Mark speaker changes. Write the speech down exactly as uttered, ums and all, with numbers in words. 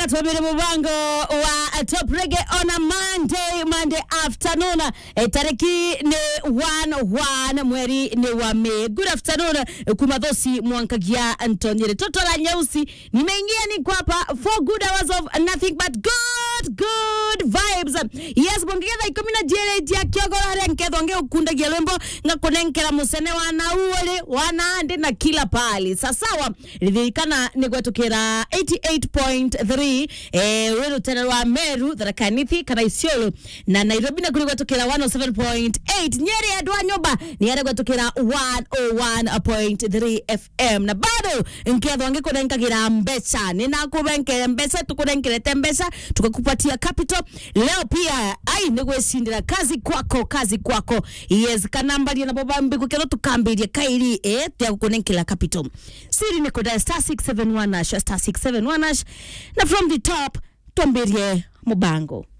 Speaker 1: Katobere mubango wa Top Reggae on a Monday, Monday afternoon. E tariki ni one one mweri ni wa Mei. Good afternoon. Kumadhosi mwankagia Antonyere. Totola nyeusi. Nimeingia ni kwa hapa for good hours of nothing but good, good vibes. Yes, bongeza ikomina jere dia kiogora renkedo nge ukunda gelombo nga konenkela musene wana uole wana ande na kila pali. Sasawa lidhikana ni gwatokera eighty-eight point three eh wenu tena wa Meru Tharakanithi kana Isiolo na Nairobi na kuli gwatokera one oh seven point eight Nyeri ya Dwa Nyoba ni yare gwatokera one oh one point three F M na bado nkedo nge konenkagira mbesa nina kubenkele mbesa tukonenkele tembesa tukakupatia capital leo pia ai negwesindira kazi kwako kazi kwako yes kanambali na baba mbiku kero tukambirie kairi eh ya kukonenkela capital siri ni koda star six seven one hash star six seven one hash na from the top tomberie mubango.